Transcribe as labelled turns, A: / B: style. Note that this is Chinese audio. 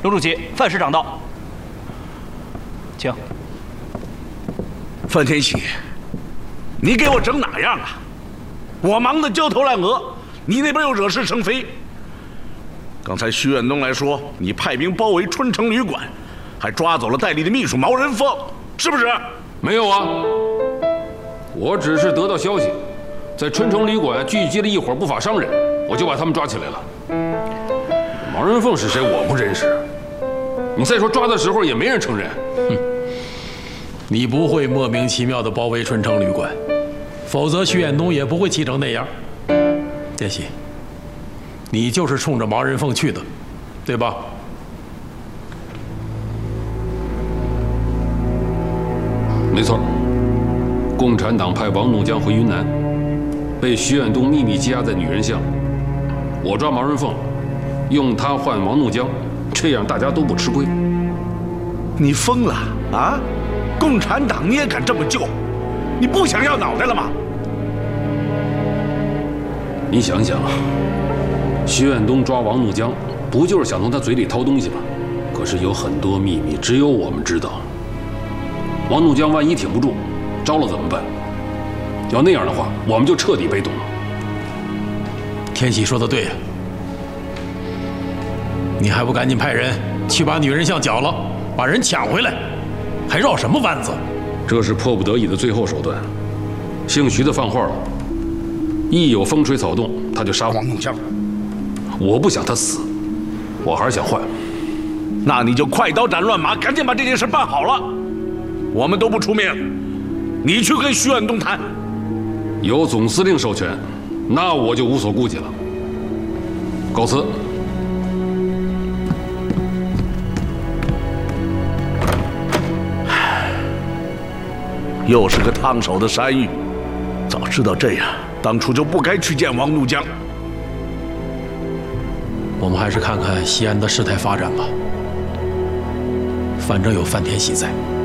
A: 刘主席，范师长到，请。
B: 范天喜，你给我整哪样啊？我忙得焦头烂额，你那边又惹是生非。刚才徐远东来说，你派兵包围春城旅馆，还抓走了戴笠的秘书毛人凤，是不是？
C: 没有啊，我只是得到消息，在春城旅馆聚集了一伙不法商人，我就把他们抓起来了。毛人凤是谁？我不认识。你再说抓的时候也没人承认。
D: 哼，你不会莫名其妙的包围春城旅馆，否则徐远东也不会气成那样。天喜，你就是冲着毛人凤去的，对吧？
C: 没错，共产党派王怒江回云南，被徐远东秘密羁押在女人巷。我抓毛人凤，用他换王怒江，这样大家都不吃亏。
B: 你疯了啊！共产党你也敢这么救？你不想要脑袋了吗？
C: 你想想啊，徐远东抓王怒江，不就是想从他嘴里掏东西吗？可是有很多秘密只有我们知道。王怒江万一挺不住，招了怎么办？要那样的话，我们就彻底被动了。
D: 天喜说的对呀，你还不赶紧派人去把女人像缴了，把人抢回来，还绕什么弯子？
C: 这是迫不得已的最后手段。姓徐的放话了，一有风吹草动，他就杀王怒江。我不想他死，我还是想换。
B: 那你就快刀斩乱麻，赶紧把这件事办好了。我们都不出面，你去跟徐远东谈。
C: 有总司令授权，那我就无所顾忌了。告辞。
B: 又是个烫手的山芋，早知道这样，当初就不该去见王怒江。
D: 我们还是看看西安的事态发展吧，反正有范天喜在。